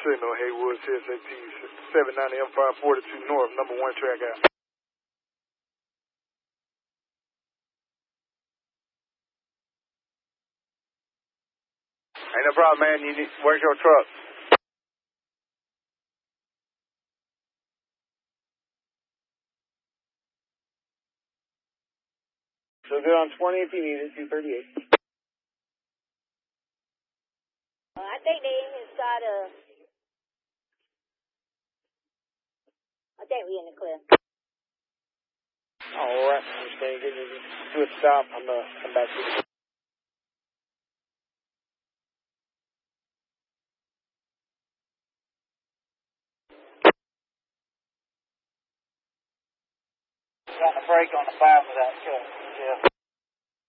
signal, Haywood, CSAT 790 M542 North, number 1 track out. Ain't no problem, man. Where's your truck? So good on 20 if you need it, 238. I think they inside I think we in the clear. All right, understand. Do a stop. I'm going to come back to you. Got the brake on the 5 of that truck. Yeah.